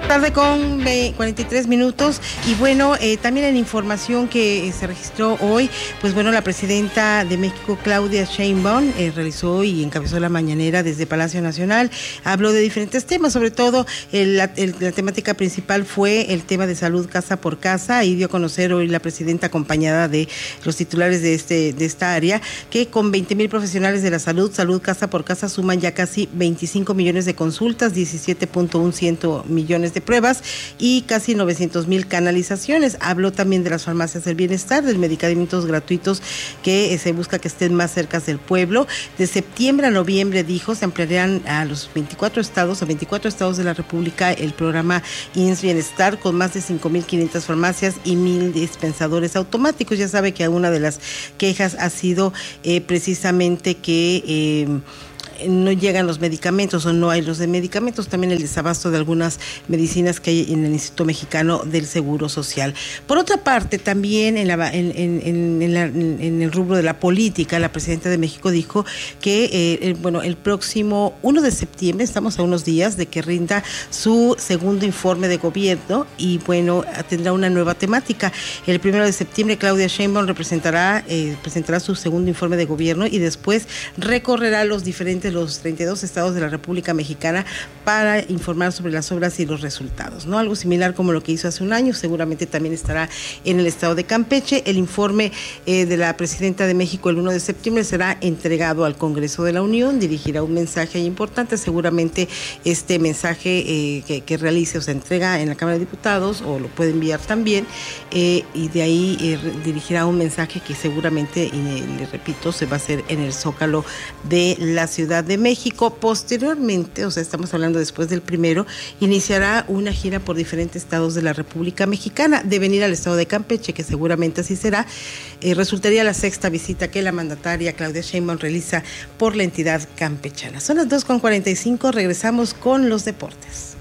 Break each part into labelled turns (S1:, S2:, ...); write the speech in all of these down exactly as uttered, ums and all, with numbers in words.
S1: Tarde con cuarenta y tres minutos y bueno, eh, también en información que eh, se registró hoy, pues bueno, la presidenta de México, Claudia Sheinbaum, eh, realizó y encabezó la mañanera desde Palacio Nacional, habló de diferentes temas, sobre todo el, la, el, la temática principal fue el tema de salud casa por casa, y dio a conocer hoy la presidenta acompañada de los titulares de este de esta área, que con veinte mil profesionales de la salud, salud casa por casa suman ya casi veinticinco millones de consultas, diecisiete punto uno millones de pruebas y casi novecientos mil canalizaciones. Habló también de las farmacias del bienestar, de medicamentos gratuitos que eh, se busca que estén más cerca del pueblo. De septiembre a noviembre, dijo, se ampliarán a los veinticuatro estados, a veinticuatro estados de la República el programa I M S S Bienestar, con más de cinco mil quinientas farmacias y mil dispensadores automáticos. Ya sabe que una de las quejas ha sido eh, precisamente que eh, no llegan los medicamentos o no hay los de medicamentos, también el desabasto de algunas medicinas que hay en el Instituto Mexicano del Seguro Social. Por otra parte, también en, la, en, en, en, la, en el rubro de la política, la presidenta de México dijo que eh, el, bueno, el próximo primero de septiembre, estamos a unos días de que rinda su segundo informe de gobierno, y bueno, tendrá una nueva temática. El primero de septiembre, Claudia Sheinbaum representará, eh, presentará su segundo informe de gobierno y después recorrerá los diferentes los treinta y dos estados de la República Mexicana para informar sobre las obras y los resultados, ¿no? Algo similar como lo que hizo hace un año. Seguramente también estará en el estado de Campeche. El informe eh, de la presidenta de México el primero de septiembre será entregado al Congreso de la Unión, dirigirá un mensaje importante, seguramente este mensaje eh, que, que realice o se entrega en la Cámara de Diputados, o lo puede enviar también, eh, y de ahí eh, dirigirá un mensaje que seguramente, y eh, le repito, se va a hacer en el Zócalo de la Ciudad de México. Posteriormente, o sea, estamos hablando después del primero, iniciará una gira por diferentes estados de la República Mexicana, de venir al estado de Campeche, que seguramente así será. Eh, resultaría la sexta visita que la mandataria Claudia Sheinbaum realiza por la entidad campechana. Son las dos con cuarenta y cinco, regresamos con los deportes.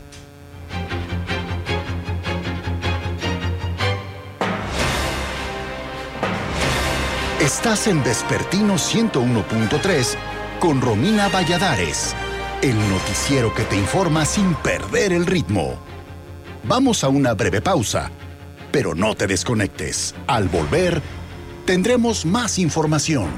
S2: Estás en Vespertino ciento uno punto tres con Romina Valladares, el noticiero que te informa sin perder el ritmo. Vamos a una breve pausa, pero no te desconectes. Al volver, tendremos más información.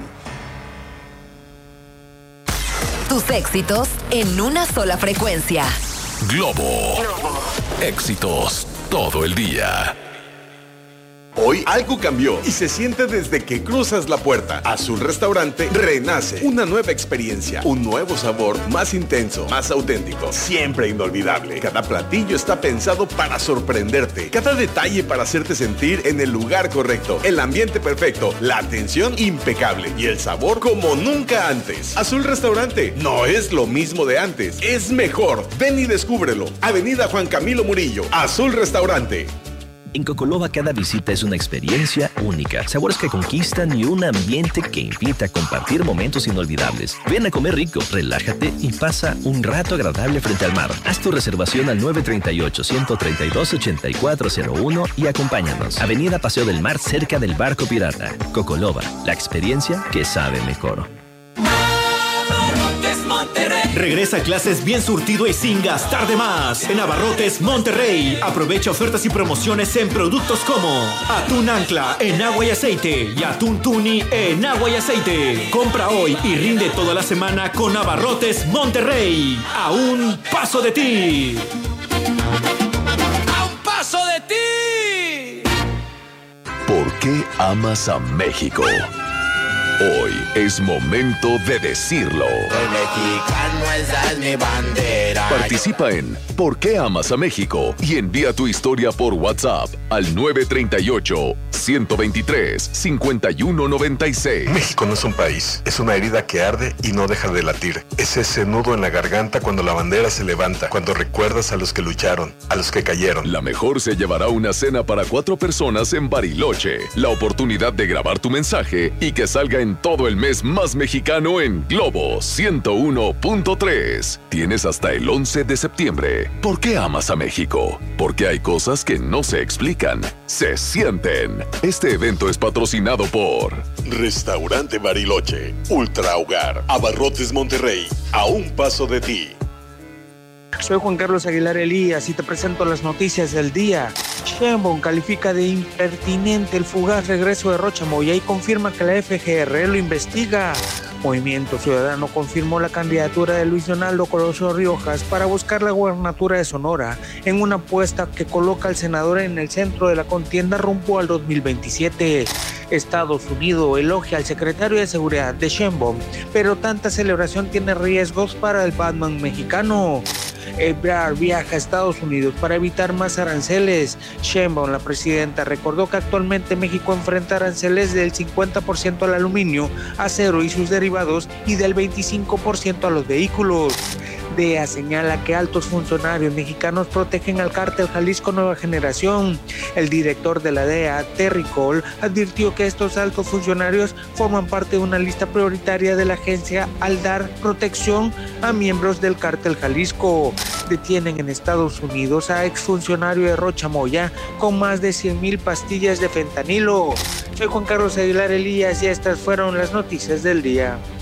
S3: Tus éxitos en una sola frecuencia.
S4: Globo. Globo. Éxitos todo el día.
S5: Hoy algo cambió y se siente desde que cruzas la puerta. Azul Restaurante renace. Una nueva experiencia, un nuevo sabor, más intenso, más auténtico, siempre inolvidable. Cada platillo está pensado para sorprenderte. Cada detalle para hacerte sentir en el lugar correcto. El ambiente perfecto, la atención impecable y el sabor como nunca antes. Azul Restaurante no es lo mismo de antes, es mejor. Ven y descúbrelo. Avenida Juan Camilo Murillo. Azul Restaurante.
S6: En Cocoloba cada visita es una experiencia única, sabores que conquistan y un ambiente que invita a compartir momentos inolvidables. Ven a comer rico, relájate y pasa un rato agradable frente al mar. Haz tu reservación al nueve tres ocho, uno tres dos, ocho cuatro cero uno y acompáñanos. Avenida Paseo del Mar, cerca del Barco Pirata. Cocoloba, la experiencia que sabe mejor.
S7: Regresa a clases bien surtido y sin gastar de más. En Abarrotes Monterrey. Aprovecha ofertas y promociones en productos como atún ancla en agua y aceite y atún tuni en agua y aceite. Compra hoy y rinde toda la semana con Abarrotes Monterrey. A un paso de ti.
S8: A un paso de ti.
S4: ¿Por qué amas a México? Hoy es momento de decirlo.
S8: El mexicano, esa es mi bandera.
S4: Participa en ¿Por qué amas a México? Y envía tu historia por WhatsApp al nueve tres ocho, uno dos tres, cinco uno nueve seis.
S5: México no es un país, es una herida que arde y no deja de latir. Es ese nudo en la garganta cuando la bandera se levanta, cuando recuerdas a los que lucharon, a los que cayeron.
S4: La mejor se llevará una cena para cuatro personas en Bariloche. La oportunidad de grabar tu mensaje y que salga en todo el mes más mexicano en Globo ciento uno punto tres. Tienes hasta el once de septiembre. ¿Por qué amas a México? Porque hay cosas que no se explican, se sienten. Este evento es patrocinado por
S5: Restaurante Bariloche, Ultra Hogar, Abarrotes Monterrey, a un paso de ti.
S9: Soy Juan Carlos Aguilar Elías y te presento las noticias del día. Sheinbaum califica de impertinente el fugaz regreso de Rocha Moya y confirma que la F G R lo investiga. Movimiento Ciudadano confirmó la candidatura de Luis Donaldo Colosio Riojas para buscar la gubernatura de Sonora en una apuesta que coloca al senador en el centro de la contienda rumbo al dos mil veintisiete. Estados Unidos elogia al secretario de Seguridad de Sheinbaum, pero tanta celebración tiene riesgos para el Batman mexicano. Ebrard viaja a Estados Unidos para evitar más aranceles. Sheinbaum, la presidenta, recordó que actualmente México enfrenta aranceles del cincuenta por ciento al aluminio, acero y sus derivados y del veinticinco por ciento a los vehículos. D E A señala que altos funcionarios mexicanos protegen al cártel Jalisco Nueva Generación. El director de la D E A, Terry Cole, advirtió que estos altos funcionarios forman parte de una lista prioritaria de la agencia al dar protección a miembros del cártel Jalisco. Detienen en Estados Unidos a exfuncionario de Rocha Moya con más de cien mil pastillas de fentanilo. Soy Juan Carlos Aguilar Elías y estas fueron las noticias del día.